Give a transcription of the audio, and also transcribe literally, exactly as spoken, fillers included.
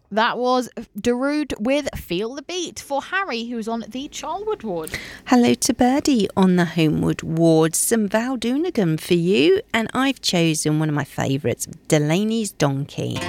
That was Darude with Feel the Beat for Harry, who's on the Charlwood ward. Hello to Birdie on the Homewood ward. Some Val Doonigan for you. And I've chosen one of my favourites, Delaney's Donkey.